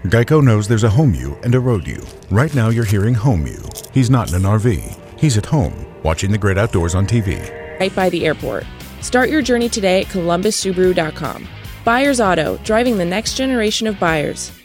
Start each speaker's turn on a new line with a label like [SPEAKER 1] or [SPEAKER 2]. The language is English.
[SPEAKER 1] Geico knows there's a home you and a road you. Right now you're hearing home you. He's not in an RV. He's at home, watching the great outdoors on TV.
[SPEAKER 2] Right by the airport. Start your journey today at ColumbusSubaru.com. Buyers Auto, driving the next generation of buyers.